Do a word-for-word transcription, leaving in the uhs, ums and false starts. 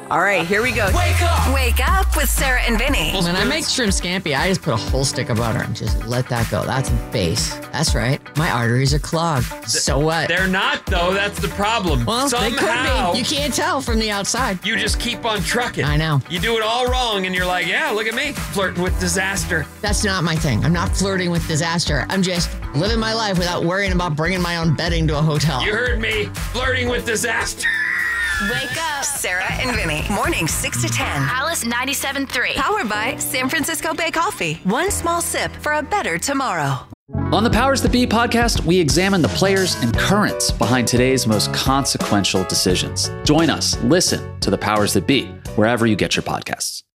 All right, here we go. Wake up! Wake up with Sarah and Vinny. When I make shrimp scampi, I just put a whole stick of butter and just let that go. That's base. That's right. My arteries are clogged. So what? They're not, though. That's the problem. Well, Somehow, they could be. You can't tell from the outside. You just keep on trucking. I know. You do it all wrong, and you're like, yeah, look at me, flirting with disaster. That's not my thing. I'm not flirting with disaster. I'm just living my life without worrying about bringing my own bedding to a hotel. You heard me, flirting with disaster. Wake up. Sarah and Vinny. Mornings six to ten. Alice ninety-seven point three. Powered by San Francisco Bay Coffee. One small sip for a better tomorrow. On the Powers That Be podcast, we examine the players and currents behind today's most consequential decisions. Join us. Listen to the Powers That Be wherever you get your podcasts.